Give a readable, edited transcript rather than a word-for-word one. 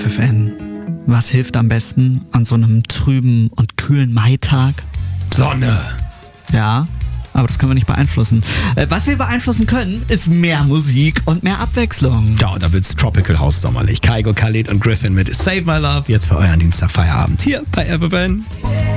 FFN. Was hilft am besten an so einem trüben und kühlen Maitag? Sonne. Ja, aber das können wir nicht beeinflussen. Was wir beeinflussen können, ist mehr Musik und mehr Abwechslung. Ja, und da wird's Tropical House sommerlich. Kaigo, Khalid und Griffin mit Save My Love. Jetzt für euren Dienstagfeierabend hier bei FFN.